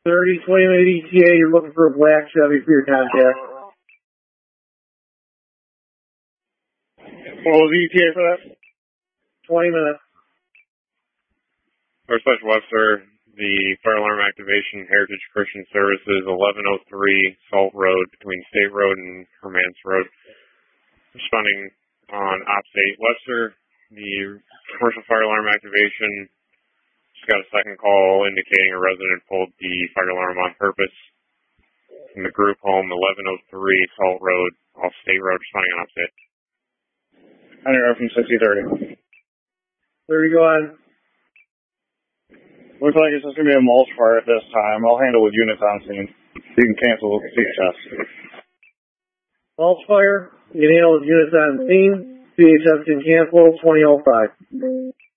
30, 20 minute ETA, you're looking for a black Chevy for your contact. What was the ETA for that? 20 minutes. Northwest Webster, the fire alarm activation, Heritage Christian Services, 1103 Salt Road between State Road and Hermance Road. Responding on Ops 8 Webster, the commercial fire alarm activation. Just got a second call indicating a resident pulled the fire alarm on purpose. In the group home, 1103 Salt Road, off State Road, responding on Ops 8. Anywhere from 6030. 30, go on. Looks like it's just going to be a mulch fire at this time. I'll handle with units on scene. You can cancel the seat test. Mulch fire, you can handle with units on scene. CHS can cancel 2005.